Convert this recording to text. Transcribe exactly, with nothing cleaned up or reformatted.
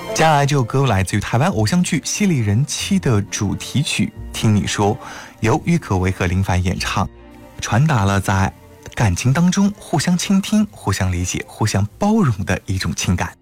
接下来这首歌来自于台湾偶像剧《犀利人妻》的主题曲《听你说》，由郁可唯和林凡演唱，传达了在感情当中互相倾听、互相理解、互相包容的一种情感。